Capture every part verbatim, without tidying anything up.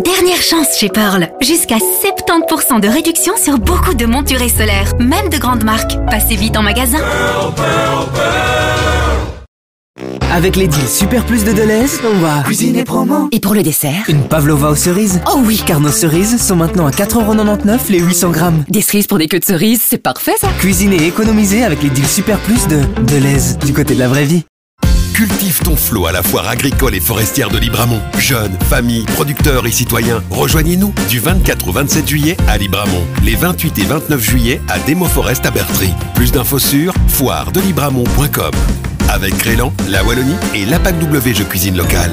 Dernière chance chez Pearl. Jusqu'à soixante-dix pour cent de réduction sur beaucoup de monturés solaires, même de grandes marques. Passez vite en magasin. Pearl, Pearl, Pearl. Avec les deals Super Plus de Deleuze, on va cuisiner promo. Et pour le dessert, une pavlova aux cerises. Oh oui, car nos cerises sont maintenant à quatre euros quatre-vingt-dix-neuf les huit cents grammes. Des cerises pour des queues de cerises, c'est parfait ça. Cuisiner et économiser avec les deals Super Plus de Deleuze, du côté de la vraie vie. Cultive ton flot à la foire agricole et forestière de Libramont. Jeunes, familles, producteurs et citoyens, rejoignez-nous du vingt-quatre au vingt-sept juillet à Libramont. Les vingt-huit et vingt-neuf juillet à Demo Forest à Bertry. Plus d'infos sur foire de libramont point com. Avec Crélan, la Wallonie et l'A P A C W Jeux Cuisine Locale.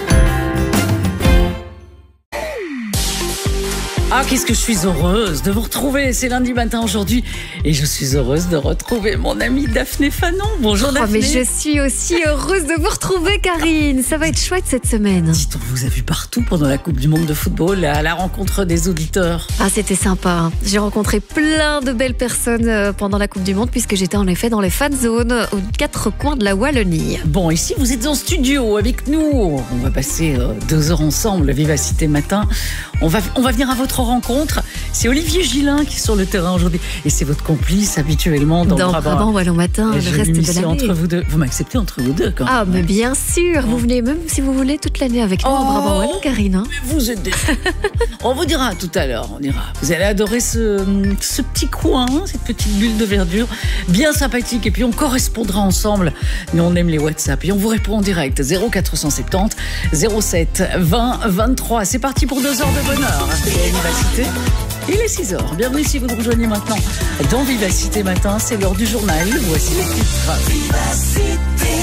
Ah, qu'est-ce que je suis heureuse de vous retrouver. C'est lundi matin aujourd'hui et je suis heureuse de retrouver mon amie Daphné Fanon. Bonjour oh, Daphné. Mais je suis aussi heureuse de vous retrouver, Karine. Ça va être chouette cette semaine. Dites, on vous a vu partout pendant la Coupe du Monde de football, à la rencontre des auditeurs. Ah, c'était sympa. J'ai rencontré plein de belles personnes pendant la Coupe du Monde puisque j'étais en effet dans les fan zones aux quatre coins de la Wallonie. Bon, ici vous êtes en studio avec nous. On va passer euh, deux heures ensemble, Vivacité Matin. On va, on va venir à votre rencontre. C'est Olivier Gillin qui est sur le terrain aujourd'hui et c'est votre complice habituellement dans, dans le Brabant Wallon Matin, et le reste de l'année. Entre vous deux. Vous m'acceptez entre vous deux quand même. Ah, mais bien sûr. Vous venez même si vous voulez toute l'année avec nous oh, en Brabant Wallon, Karine. Hein. Mais vous êtes des... On vous dira tout à l'heure, on ira. Vous allez adorer ce, ce petit coin, cette petite bulle de verdure, bien sympathique. Et puis on correspondra ensemble. Mais on aime les WhatsApp et on vous répond en direct. zéro quatre cent soixante-dix zéro sept vingt vingt-trois. C'est parti pour deux heures de bonheur. C'est Vivacité. Il est six heures. Bienvenue si vous nous rejoignez maintenant dans Vivacité Matin. C'est l'heure du journal. Voici les titres. Vivacité.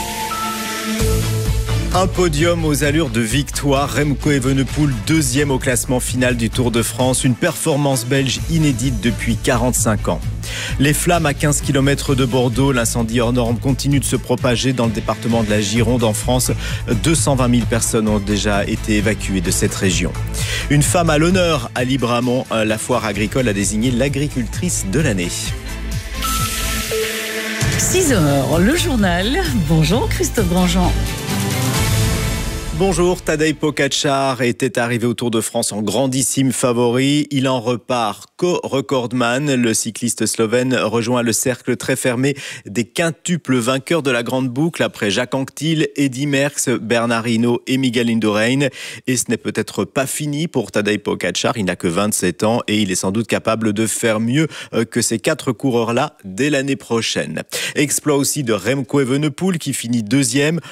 Un podium aux allures de victoire. Remco Evenepoel, deuxième au classement final du Tour de France. Une performance belge inédite depuis quarante-cinq ans. Les flammes à quinze kilomètres de Bordeaux. L'incendie hors norme continue de se propager dans le département de la Gironde en France. deux cent vingt mille personnes ont déjà été évacuées de cette région. Une femme à l'honneur à Libramont. La foire agricole a désigné l'agricultrice de l'année. six heures, le journal. Bonjour Christophe Grandjean. Bonjour, Tadej Pogačar était arrivé au Tour de France en grandissime favori. Il en repart co-recordman. Le cycliste slovène rejoint le cercle très fermé des quintuples vainqueurs de la Grande Boucle après Jacques Anquetil, Eddy Merckx, Bernard Hinault et Miguel Indurain. Et ce n'est peut-être pas fini pour Tadej Pogačar. Il n'a que vingt-sept ans et il est sans doute capable de faire mieux que ces quatre coureurs-là dès l'année prochaine. Exploit aussi de Remco Evenepoel qui finit deuxième.